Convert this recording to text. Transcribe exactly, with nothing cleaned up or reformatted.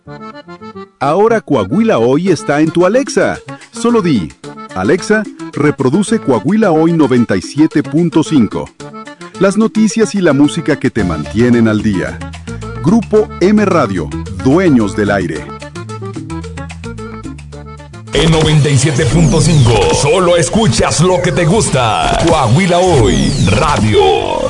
Ahora Coahuila Hoy está en tu Alexa. Solo di, Alexa, reproduce Coahuila Hoy noventa y siete punto cinco. Las noticias y la música que te mantienen al día. Grupo M Radio, dueños del aire. En noventa y siete punto cinco, solo escuchas lo que te gusta. Coahuila Hoy Radio.